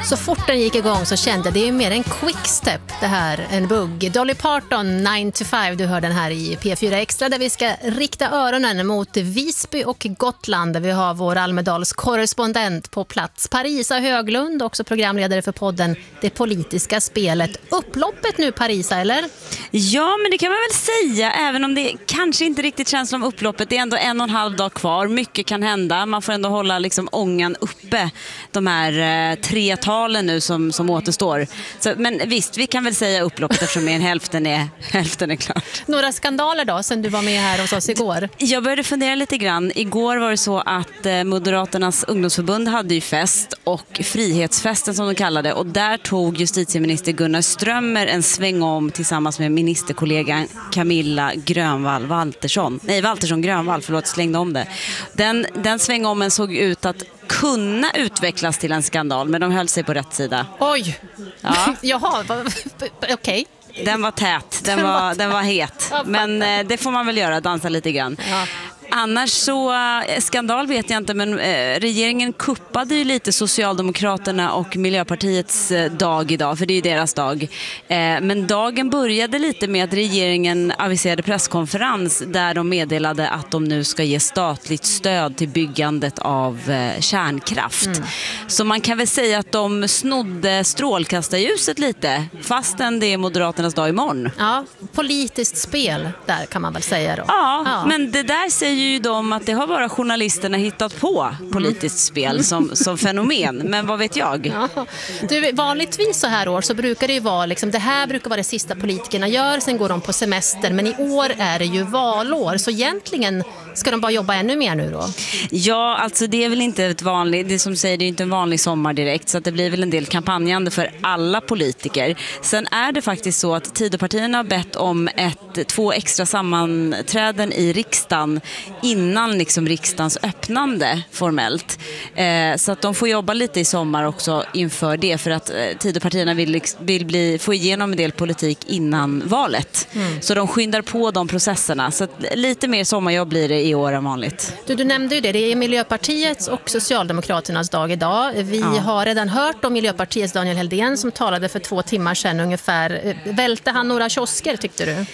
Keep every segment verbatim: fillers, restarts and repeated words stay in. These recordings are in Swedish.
Så fort den gick igång så kände jag det är mer en quickstep det här, en bugg. Dolly Parton, nine to five, du hör den här i P fyra Extra där vi ska rikta öronen mot Visby och Gotland där vi har vår Almedals korrespondent på plats. Parisa Höglund, också programledare för podden Det politiska spelet. Upploppet nu Parisa, eller? Ja, men det kan man väl säga, även om det kanske inte riktigt känns som upploppet. Det är ändå en och en halv dag kvar, mycket kan hända. Man får ändå hålla liksom ångan uppe de här eh, tre talen nu som, som återstår. Så, men visst, vi kan väl säga upploppet eftersom en hälften är, hälften är klart. Några skandaler då, sen du var med här hos oss igår? Jag började fundera lite grann. Igår var det så att eh, Moderaternas ungdomsförbund hade ju fest och frihetsfesten som de kallade. Och där tog justitieminister Gunnar Strömmer en sväng om tillsammans med ministerkollegan Camilla Grönvall Waltersson. Nej, Waltersson Grönvall, förlåt, slängde om det. Den, den svängommen såg ut att kunna utvecklas till en skandal, men de höll sig på rätt sida. Oj! Ja. Jaha, okej. Okay. Den var tät, den, den var, var den var het. Men eh, det får man väl göra, dansa lite grann. Ja. Annars så, skandal vet jag inte, men eh, regeringen kuppade ju lite Socialdemokraterna och Miljöpartiets eh, dag idag, för det är ju deras dag. Eh, men dagen började lite med att regeringen aviserade presskonferens där de meddelade att de nu ska ge statligt stöd till byggandet av eh, kärnkraft. Mm. Så man kan väl säga att de snodde strålkastarljuset lite, fastän det är Moderaternas dag imorgon. Ja, politiskt spel där kan man väl säga då. Ja, ja. Men det där säger ju de att det har bara journalisterna hittat på politiskt spel som, som fenomen, men vad vet jag? Ja. Du, vanligtvis så här år så brukar det ju vara liksom, det här brukar vara det sista politikerna gör, sen går de på semester, men i år är det ju valår, så egentligen ska de bara jobba ännu mer nu då? Ja, alltså det är väl inte ett vanligt, det som säger det är inte en vanlig sommar direkt, så att det blir väl en del kampanjande för alla politiker. Sen är det faktiskt så att Tidöpartierna har bett om ett, två extra sammanträden i riksdagen innan liksom riksdagens öppnande formellt. Eh, så att de får jobba lite i sommar också inför det, för att eh, Tidöpartierna vill, vill bli, få igenom en del politik innan valet. Mm. Så de skyndar på de processerna. Så att lite mer sommarjobb blir det i år än vanligt. Du, du nämnde ju det, det är Miljöpartiets och Socialdemokraternas dag idag. Vi ja. har redan hört om Miljöpartiets Daniel Heldén som talade för två timmar sedan ungefär. Välte han några kiosker tyckte du?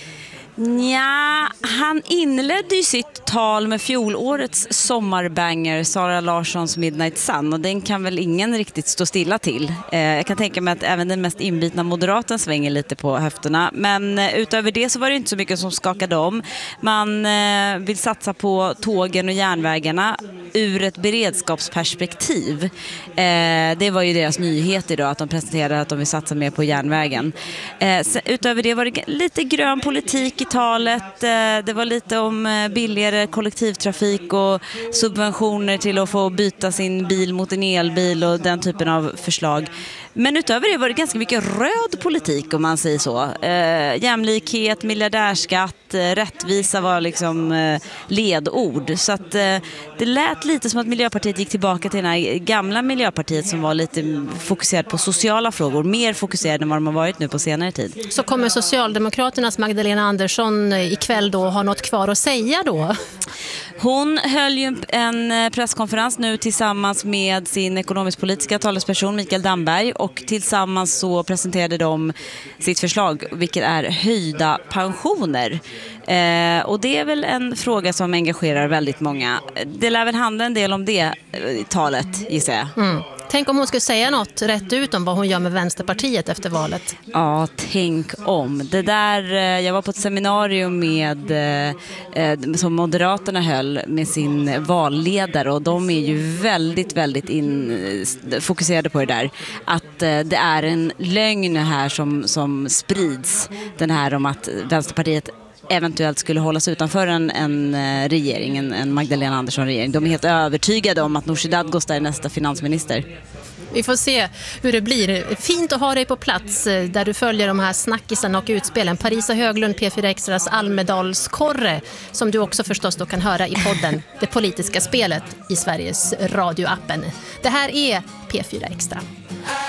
Ja, han inledde ju sitt tal med fjolårets sommarbanger Sara Larssons Midnight Sun, och den kan väl ingen riktigt stå stilla till. Eh, jag kan tänka mig att även den mest inbitna moderaten svänger lite på höfterna, men eh, utöver det så var det inte så mycket som skakade om. Man eh, vill satsa på tågen och järnvägarna ur ett beredskapsperspektiv. Eh, det var ju deras nyhet idag, att de presenterade att de vill satsa mer på järnvägen. Eh, så, utöver det var det lite grön politik i talet. Det var lite om billigare kollektivtrafik och subventioner till att få byta sin bil mot en elbil och den typen av förslag. Men utöver det var det ganska mycket röd politik, om man säger så. Eh, jämlikhet, miljardärskatt, eh, rättvisa var liksom eh, ledord. Så att eh, det lät lite som att Miljöpartiet gick tillbaka till den här gamla Miljöpartiet som var lite fokuserad på sociala frågor. Mer fokuserad än vad de har varit nu på senare tid. Så kommer Socialdemokraternas Magdalena Andersson ikväll då ha något kvar att säga då? Hon höll ju en presskonferens nu tillsammans med sin ekonomisk-politiska talesperson Mikael Damberg, och tillsammans så presenterade de sitt förslag, vilket är höjda pensioner. Eh, och det är väl en fråga som engagerar väldigt många. Det lär väl handla en del om det i talet, gissar jag. Mm. Tänk om hon skulle säga något rätt ut om vad hon gör med Vänsterpartiet efter valet. Ja, tänk om. Det där, jag var på ett seminarium med, eh, som Moderaterna höll med sin valledare, och de är ju väldigt, väldigt in, fokuserade på det där. Att eh, det är en lögn här som, som sprids. Den här om att Vänsterpartiet eventuellt skulle hållas utanför en, en regering, en, en Magdalena Andersson-regering. De är helt övertygade om att Nooshi Dadgostar är nästa finansminister. Vi får se hur det blir. Fint att ha dig på plats där du följer de här snackisarna och utspelen. Parisa Höglund, P fyra Extras Almedalskorre, som du också förstås då kan höra i podden Det politiska spelet i Sveriges radioappen. Det här är P fyra Extra.